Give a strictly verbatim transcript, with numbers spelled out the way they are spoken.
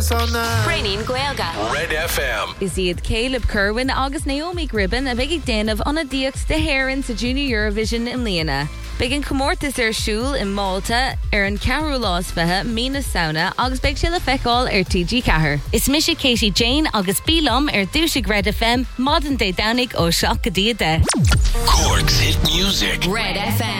Sonna. Brainin Gaelga. Red F M. Is iad Caleb Kerwin agus Naomi Gribben a big déanamh anna díocht de Héireann sa Junior Eurovision in Líana. Big comórtas ar siúl in Malta ar an ceathrú lásbethe Mina Sauna agus beag sila feicáil ar T G Cahir. Is mise Katie Jane agus Bílam ar dúsig Red F M, modern day Downig ó Seach go dia de. Cork's hit music. Red F M.